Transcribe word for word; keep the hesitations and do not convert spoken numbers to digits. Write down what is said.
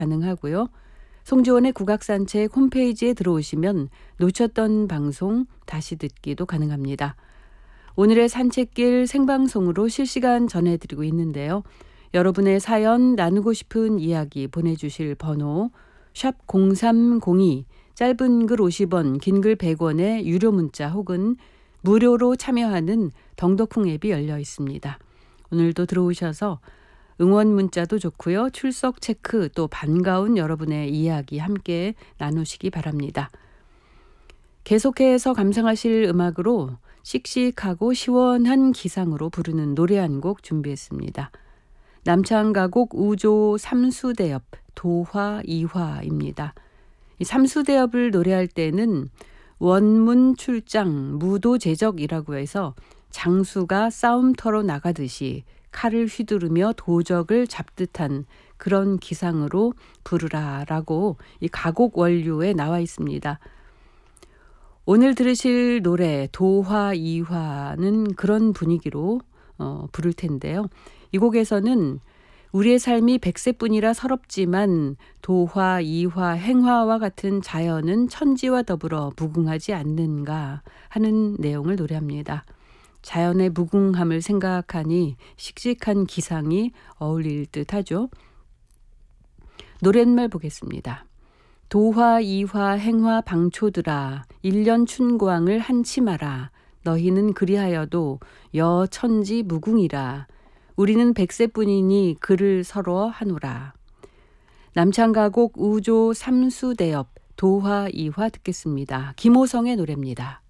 가능하고요. 송지원의 국악산책 홈페이지에 들어오시면 놓쳤던 방송 다시 듣기도 가능합니다. 오늘의 산책길 생방송으로 실시간 전해드리고 있는데요. 여러분의 사연 나누고 싶은 이야기 보내주실 번호 샵 공삼공이, 짧은 글 오십 원, 긴 글 백 원의 유료 문자 혹은 무료로 참여하는 덩덕풍 앱이 열려 있습니다. 오늘도 들어오셔서 응원 문자도 좋고요. 출석 체크, 또 반가운 여러분의 이야기 함께 나누시기 바랍니다. 계속해서 감상하실 음악으로 씩씩하고 시원한 기상으로 부르는 노래 한 곡 준비했습니다. 남창가곡 우조 삼수대엽 도화 이화입니다. 이 삼수대엽을 노래할 때는 원문 출장 무도제적이라고 해서 장수가 싸움터로 나가듯이 칼을 휘두르며 도적을 잡듯한 그런 기상으로 부르라라고 이 가곡 원류에 나와 있습니다. 오늘 들으실 노래 도화 이화는 그런 분위기로 어, 부를 텐데요. 이 곡에서는 우리의 삶이 백세뿐이라 서럽지만 도화, 이화, 행화와 같은 자연은 천지와 더불어 무궁하지 않는가 하는 내용을 노래합니다. 자연의 무궁함을 생각하니 씩씩한 기상이 어울릴 듯하죠. 노랫말 보겠습니다. 도화, 이화, 행화, 방초들아 일년 춘광을 한치 마라. 너희는 그리하여도 여천지 무궁이라. 우리는 백세뿐이니 그를 서로 하노라. 남창가곡 우조 삼수대엽 도화 이화 듣겠습니다. 김호성의 노래입니다.